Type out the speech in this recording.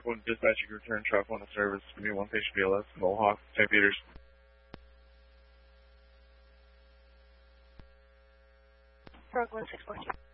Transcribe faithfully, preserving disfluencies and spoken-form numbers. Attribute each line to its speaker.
Speaker 1: Truck one dispatch, you can return Truck one to service. Give me one patient B L S, Mohawk, Saint Peters.
Speaker 2: Truck one six four two.